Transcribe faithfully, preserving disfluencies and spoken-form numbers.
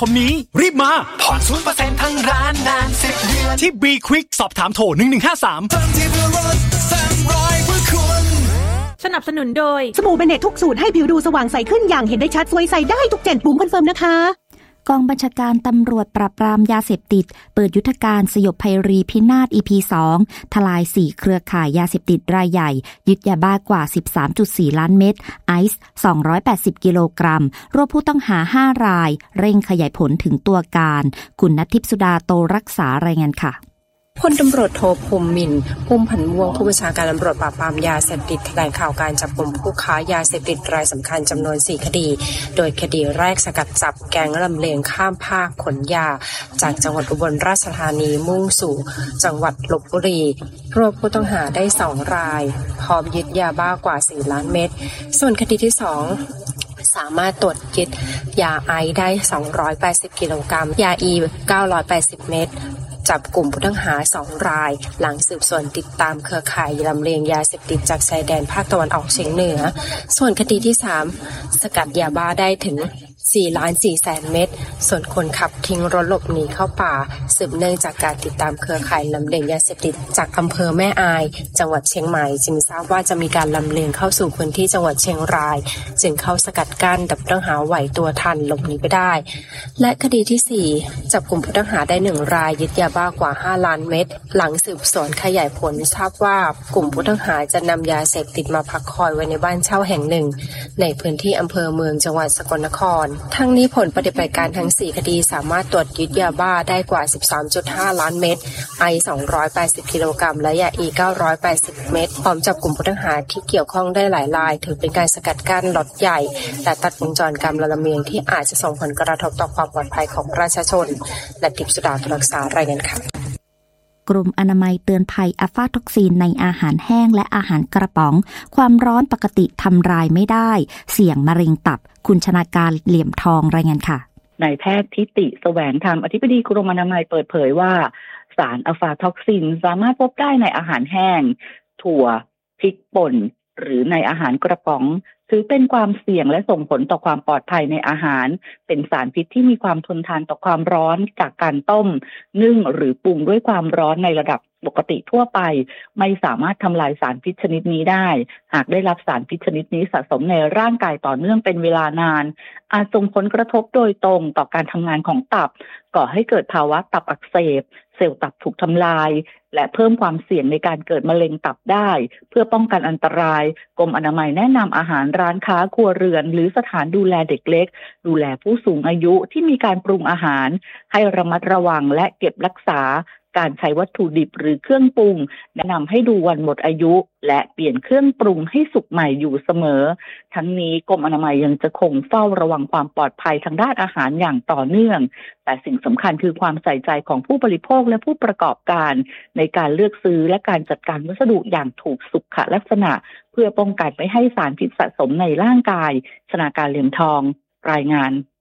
คมนี้รีบมาผ่อน ศูนย์เปอร์เซ็นต์ ทั้งร้านนานสิบเดือนที่ B Quick สอบถามโทรหนึ่งหนึ่งห้าสามทันทีเพื่อรถแสนร้อยเพื่อคุณสนับสนุนโดยสบู่เบเนตทุกสูตรให้ผิวดูสว่างใสขึ้นอย่างเห็นได้ชัดสวยใสได้ทุกเจนปุ่มคอนเฟิร์มนะคะกองบัญชาการตำรวจปราบปรามยาเสพติดเปิดยุทธการสยบภัยรีพินาศ อี พี สอง ทลายสี่เครือข่ายยาเสพติดรายใหญ่ยึดยาบ้ากว่า สิบสามจุดสี่ ล้านเม็ดไอซ์สองร้อยแปดสิบกิโลกรัมรวมผู้ต้องหาห้ารายเร่งขยายผลถึงตัวการคุณณัฐทิพย์สุดาโตรักษารายงานค่ะพลตำรวจโทภูมิมินทร์ภูมิผันม่วงผู้บัญชาการตำรวจปราบปรามยาเสพติดแถลงข่าวการจับกุมผู้ค้ายาเสพติดรายสำคัญจำนวนสี่คดีโดยคดีแรกสกัดจับแก๊งลำเลียงข้ามภาคขนยาจากจังหวัดอุบลราชธานีมุ่งสู่จังหวัดลพบุรีรวมผู้ต้องหาได้สองรายพร้อมยึดยาบ้ากว่าสี่ล้านเม็ดส่วนคดีที่สองสามารถตรวจยึดยาไอซ์ได้สองร้อยแปดสิบกิโลกรัมยาอีเก้าร้อยแปดสิบเม็ดจับกลุ่มผู้ต้องหาสองรายหลังสืบสวนติดตามเครือข่ายลำเลียงยาเสพติดจากชายแดนภาคตะวันออกเฉียงเหนือส่วนคดีที่สามสกัดยาบ้าได้ถึงสี่ล้านสี่แสนเม็ดส่วนคนขับทิ้งรถหลบหนีเข้าป่าสืบเนื่องจากการติดตามเครือข่ายลำเลียงยาเสพติดจากอำเภอแม่อายจังหวัดเชียงใหม่จึงทราบว่าจะมีการลำเลียงเข้าสู่พื้นที่จังหวัดเชียงรายจึงเข้าสกัดกั้นแต่ผู้ต้องหาไหวตัวทันหลบหนีไปได้และคดีที่สี่จับกลุ่มผู้ต้องหาได้หนึ่งรายยึดยาบ้ากว่าห้าล้านเม็ดหลังสืบสวนขยายผลทราบว่ากลุ่มผู้ต้องหาจะนำยาเสพติดมาพักคอยไว้ในบ้านเช่าแห่งหนึ่งในพื้นที่อำเภอเมืองจังหวัดสกลนครทั้งนี้ผลปฏิบัติการทั้งสี่คดีสามารถตรวจยึดยาบ้าได้กว่า สิบสามจุดห้า ล้านเม็ดไอซ์สองร้อยแปดสิบกิโลกรัมและยาอีเก้าร้อยแปดสิบเม็ดพร้อมจับกลุ่มผู้ต้องหาที่เกี่ยวข้องได้หลายรายถือเป็นการสกัดกั้นล็อตใหญ่และตัดวงจรการลำเลียงที่อาจจะส่งผลกระทบต่อความปลอดภัยของประชาชนและทิพย์สุดารักษารายงานค่ะกรมอนามัยเตือนภัยอะฟาท็อกซินในอาหารแห้งและอาหารกระป๋องความร้อนปกติทำลายไม่ได้เสี่ยงมะเร็งตับคุณชนาการเหลี่ยมทองรายงานค่ะนายแพทย์ทิติแสวงธรรมอธิบดีกรมอนามัยเปิดเผยว่าสารอะฟาท็อกซินสามารถพบได้ในอาหารแห้งถั่วพริกป่นหรือในอาหารกระป๋องถือเป็นความเสี่ยงและส่งผลต่อความปลอดภัยในอาหารเป็นสารพิษที่มีความทนทานต่อความร้อนจากการต้มนึ่งหรือปรุงด้วยความร้อนในระดับปกติทั่วไปไม่สามารถทำลายสารพิษชนิดนี้ได้หากได้รับสารพิษชนิดนี้สะสมในร่างกายต่อเนื่องเป็นเวลานานอาจส่งผลกระทบโดยตรงต่อการทำงานของตับก่อให้เกิดภาวะตับอักเสบเซลล์ตับถูกทำลายและเพิ่มความเสี่ยงในการเกิดมะเร็งตับได้เพื่อป้องกันอันตรายกรมอนามัยแนะนำอาหารร้านค้าครัวเรือนหรือสถานดูแลเด็กเล็กดูแลผู้สูงอายุที่มีการปรุงอาหารให้ระมัดระวังและเก็บรักษาการใช้วัตถุดิบหรือเครื่องปรุงแนะนำให้ดูวันหมดอายุและเปลี่ยนเครื่องปรุงให้สุกใหม่อยู่เสมอทั้งนี้กรมอนามัยยังจะคงเฝ้าระวังความปลอดภัยทางด้านอาหารอย่างต่อเนื่องแต่สิ่งสำคัญคือความใส่ใจของผู้บริโภคและผู้ประกอบการในการเลือกซื้อและการจัดการวัสดุอย่างถูกสุขลักษณะเพื่อป้องกันไม่ให้สารพิษสะสมในร่างกายชนาการเหลี่ยมทองรายงาน